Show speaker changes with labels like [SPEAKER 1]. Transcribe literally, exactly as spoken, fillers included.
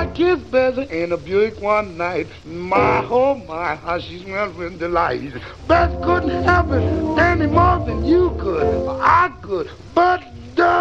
[SPEAKER 1] kissed Bessie in a Buick one night. My, oh my, how she smelled with delight. Bessie couldn't help it any more than you could, or I could. But